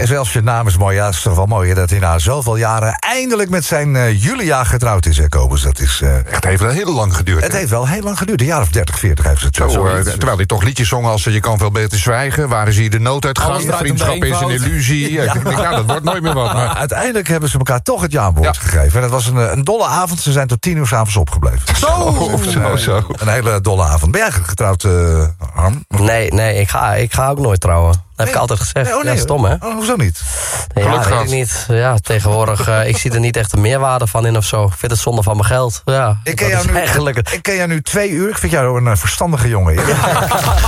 En zelfs je naam is mooi. Ja, het is toch wel mooi hè, dat hij na zoveel jaren eindelijk met zijn Julia getrouwd is, hè, Kobus. Dat is... Het heeft wel heel lang geduurd. Het heeft wel heel lang geduurd. Een jaar of 30, 40 heeft het. Terwijl hij toch liedjes zong als je kan veel beter zwijgen. Waar is hier de nood uitgegaan? Vriendschap is een illusie. Ja. Ik denk, nou, dat wordt nooit meer wat. Maar uiteindelijk hebben ze elkaar toch het jaarwoord gegeven. En het was een dolle avond. Ze zijn tot 10 uur 's avonds opgebleven. Zo. Een hele dolle avond. Ben jij eigenlijk getrouwd, Harm? Nee, ik ga ook nooit trouwen. Dat heb ik altijd gezegd. Nee, ja, stom, hè? Hoezo niet? Ja, weet ik niet. Ja, tegenwoordig, ik zie er niet echt een meerwaarde van in of zo. Ik vind het zonde van mijn geld. Ja, Ik ken jou nu 2 uur. Ik vind jou een verstandige jongen.